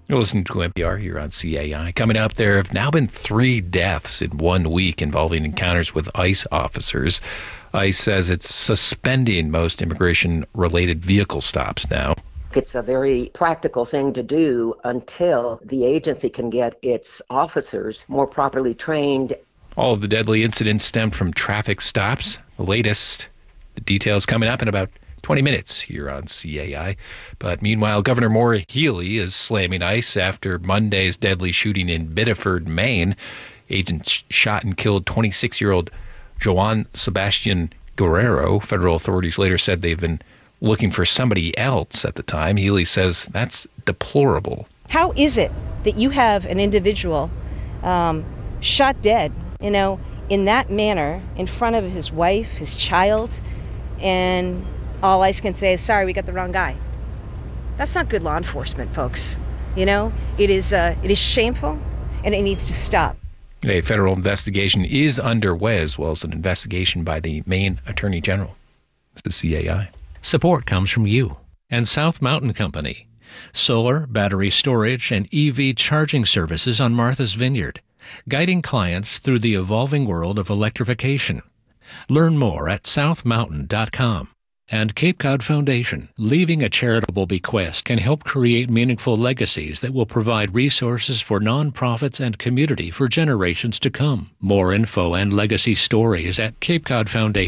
You're listening to NPR here on CAI. Coming up, there have now been 3 deaths in 1 week involving encounters with ICE officers. ICE says it's suspending most immigration-related vehicle stops now. It's a very practical thing to do until the agency can get its officers more properly trained. All of the deadly incidents stemmed from traffic stops. The details coming up in about 20 minutes here on CAI. But meanwhile, Governor Maura Healey is slamming ICE after Monday's deadly shooting in Biddeford, Maine. Agents shot and killed 26-year-old Joan Sebastian Guerrero. Federal authorities later said they've been looking for somebody else at the time. Healey says that's deplorable. How is it that you have an individual shot dead, in that manner, in front of his wife, his child, and all ICE can say is, sorry, we got the wrong guy? That's not good law enforcement, folks. It is shameful, and it needs to stop. A federal investigation is underway, as well as an investigation by the Maine Attorney General. This is CAI. Support comes from you and South Mountain Company. Solar, battery storage, and EV charging services on Martha's Vineyard, guiding clients through the evolving world of electrification. Learn more at southmountain.com. And Cape Cod Foundation. Leaving a charitable bequest can help create meaningful legacies that will provide resources for nonprofits and community for generations to come. More info and legacy stories at Cape Cod Foundation.